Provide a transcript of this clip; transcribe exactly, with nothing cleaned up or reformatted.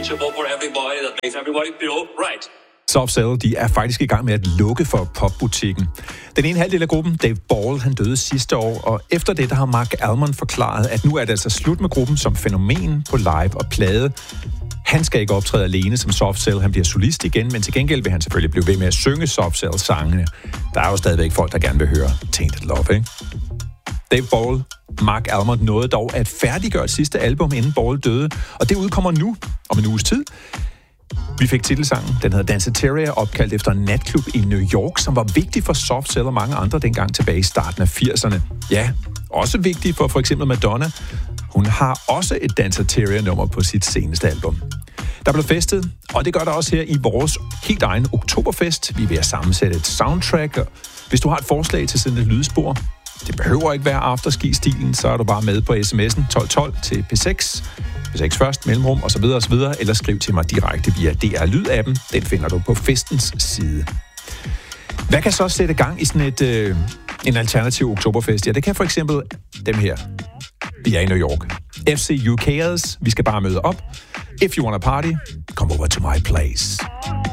manageable for everybody, that makes everybody feel right. Soft Cell, de er faktisk i gang med at lukke for popbutikken. Den ene halvdel af gruppen, Dave Ball, han døde sidste år, og efter det, der har Mark Almond forklaret, at nu er det altså slut med gruppen som fænomen på live og plade. Han skal ikke optræde alene som Soft Cell, han bliver solist igen, men til gengæld vil han selvfølgelig blive ved med at synge Soft Cell-sangene. Der er jo stadigvæk folk, der gerne vil høre Tainted Love, ikke? Dave Ball, Mark Almond nåede dog at færdiggøre et sidste album, inden Ball døde, og det udkommer nu, om en uges tid. Vi fik titelsangen, den hedder Danceteria, opkaldt efter en natklub i New York, som var vigtig for Soft Cell og mange andre dengang tilbage i starten af firserne. Ja, også vigtig for for eksempel Madonna. Hun har også et Danceteria-nummer på sit seneste album. Der blev festet, og det gør der også her i vores helt egen oktoberfest. Vi er ved at sammensætte et soundtrack, og hvis du har et forslag til sådan et lydspor, det behøver ikke være afterski-stilen, så er du bare med på sms'en tolv tolv til P seks. P seks først, mellemrum osv. osv. Eller skriv til mig direkte via D R Lyd-appen. Den finder du på festens side. Hvad kan så sætte gang i sådan et, øh, en alternativ oktoberfest? Ja, det kan for eksempel dem her. Vi er i New York. F C U K'ers. Vi skal bare møde op. If you wanna party, come over to my place.